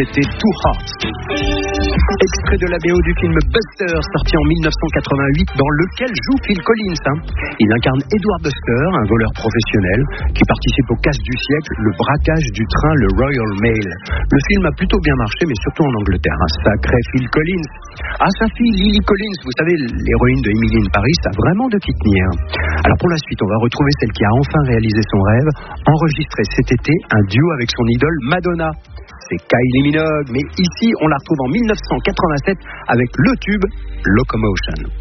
c'était Two Hearts. Extrait de la BO du film Buster, sorti en 1988, dans lequel joue Phil Collins. Il incarne Edward Buster, un voleur professionnel qui participe au casse du siècle, le braquage du train, le Royal Mail. Le film a plutôt bien marché, mais surtout en Angleterre. Un sacré Phil Collins. Sa fille Lily Collins, vous savez, l'héroïne de Emily in Paris, a vraiment de qui tenir. Alors pour la suite, on va retrouver celle qui a enfin réalisé son rêve, enregistré cet été un duo avec son idole Madonna. C'est Kylie Minogue, mais ici on la retrouve en 1987 avec le tube Locomotion.